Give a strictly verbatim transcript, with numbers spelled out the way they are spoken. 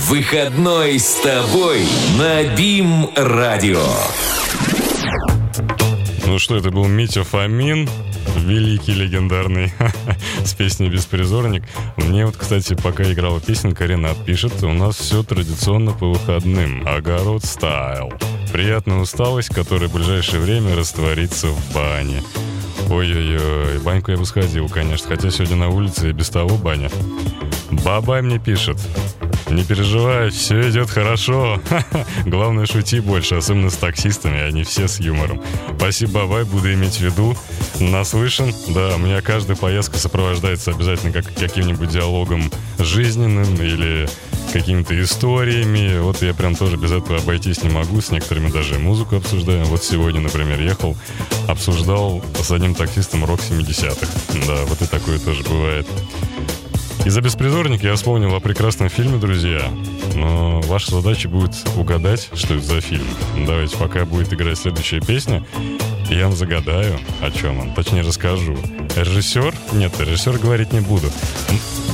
Выходной с тобой на БИМ-радио. Ну что, это был Митя Фомин, великий, легендарный, с песней «Беспризорник». Мне вот, кстати, пока играла песенка, Ренат пишет: у нас все традиционно по выходным. Огород стайл. Приятная усталость, которая в ближайшее время растворится в бане. Ой-ой-ой, баньку я бы сходил, конечно, хотя сегодня на улице и без того баня. Бабай мне пишет: не переживай, все идет хорошо. Главное, шути больше, особенно с таксистами, они все с юмором. Спасибо, Бабай, буду иметь в виду. Наслышан. Да, у меня каждая поездка сопровождается обязательно как каким-нибудь диалогом жизненным или какими-то историями. Вот я прям тоже без этого обойтись не могу. С некоторыми даже музыку обсуждаем. Вот сегодня, например, ехал, обсуждал с одним таксистом рок семидесятых. Да, вот и такое тоже бывает. Из-за «Беспризорника» я вспомнил о прекрасном фильме, друзья. Но ваша задача будет угадать, что это за фильм. Давайте, пока будет играть следующая песня, я вам загадаю, о чем он. Точнее, расскажу. Режиссер? Нет, режиссер говорить не буду.